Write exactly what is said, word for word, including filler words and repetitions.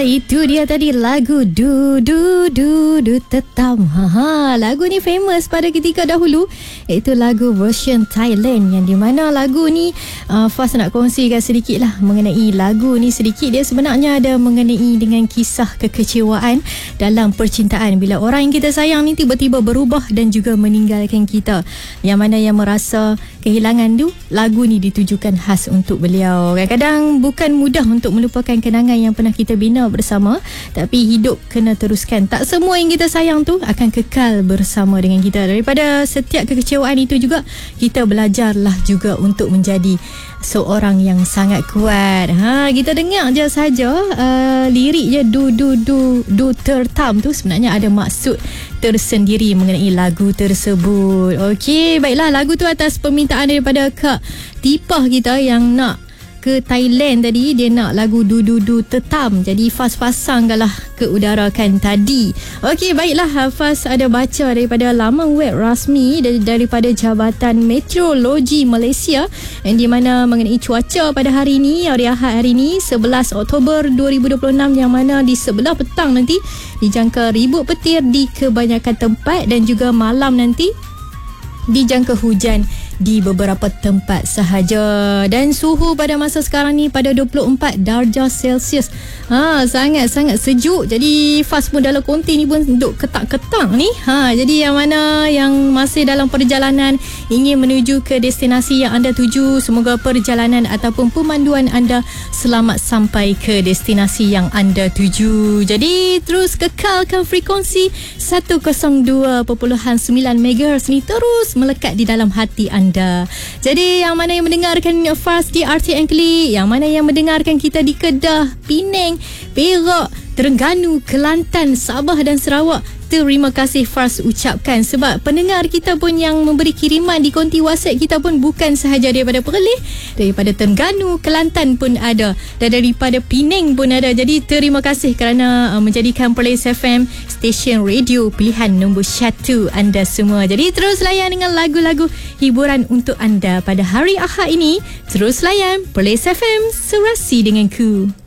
itu dia tadi lagu Du Du Du Du Tetam. Ha, lagu ni famous pada ketika dahulu. Itu lagu version Thailand yang di mana lagu ni uh, Faz nak kongsikan sedikit lah mengenai lagu ni sedikit. Dia sebenarnya ada mengenai dengan kisah kekecewaan dalam percintaan bila orang yang kita sayang ni tiba-tiba berubah dan juga meninggalkan kita. Yang mana yang merasa kehilangan tu, lagu ni ditujukan khas untuk beliau. Kadang-kadang bukan mudah untuk melupakan kenangan yang pernah kita bina bersama, tapi hidup kena teruskan. Tak semua yang kita sayang tu akan kekal bersama dengan kita. Daripada setiap kekecewaan itu juga, kita belajarlah juga untuk menjadi seorang yang sangat kuat. Ha, kita dengar je saja uh, lirik je du du du du tertam tu sebenarnya ada maksud tersendiri mengenai lagu tersebut. Okey, baiklah, lagu tu atas permintaan daripada Kak Tipah kita yang nak ke Thailand tadi. Dia nak lagu Du Du Du Tetam. Jadi Faz pasangkanlah ke udarakan tadi. Okey, baiklah, Faz ada baca daripada laman web rasmi daripada Jabatan Meteorologi Malaysia yang di mana mengenai cuaca pada hari ini, hari Ahad hari ini sebelas Oktober dua ribu dua puluh enam, yang mana di sebelah petang nanti dijangka ribut petir di kebanyakan tempat dan juga malam nanti dijangka hujan di beberapa tempat sahaja. Dan suhu pada masa sekarang ni pada dua puluh empat darjah Celsius. Ha, sangat-sangat sejuk. Jadi Faz pun dalam konti ni pun duduk ketak-ketak ni. Ha, jadi yang mana yang masih dalam perjalanan ingin menuju ke destinasi yang anda tuju, semoga perjalanan ataupun pemanduan anda selamat sampai ke destinasi yang anda tuju. Jadi terus kekalkan frekuensi seratus dua perpuluhan sembilan megahertz ni terus melekat di dalam hati anda. Anda. Jadi yang mana yang mendengarkan Faz di R T M Klik, yang mana yang mendengarkan kita di Kedah, Penang, Perak, Terengganu, Kelantan, Sabah dan Sarawak, terima kasih Faz ucapkan sebab pendengar kita pun yang memberi kiriman di konti WhatsApp kita pun bukan sahaja daripada Perlis, daripada Terengganu, Kelantan pun ada dan daripada Penang pun ada. Jadi terima kasih kerana uh, menjadikan Perlis F M stesen radio pilihan nombor satu anda semua. Jadi terus layan dengan lagu-lagu hiburan untuk anda pada hari Ahad ini. Terus layan Perlis F M, serasi denganku.